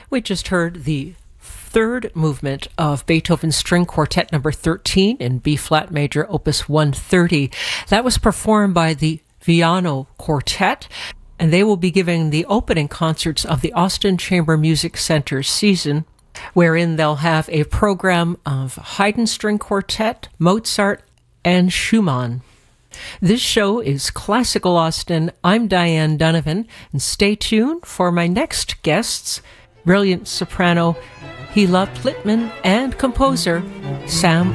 We just heard the third movement of Beethoven's String Quartet number 13 in B-flat major, opus 130. That was performed by the Viano Quartet, and they will be giving the opening concerts of the Austin Chamber Music Center season, wherein they'll have a program of Haydn String Quartet, Mozart, and Schumann. This show is Classical Austin. I'm Diane Donovan, and stay tuned for my next guests, brilliant soprano Hila Plittman and composer Sam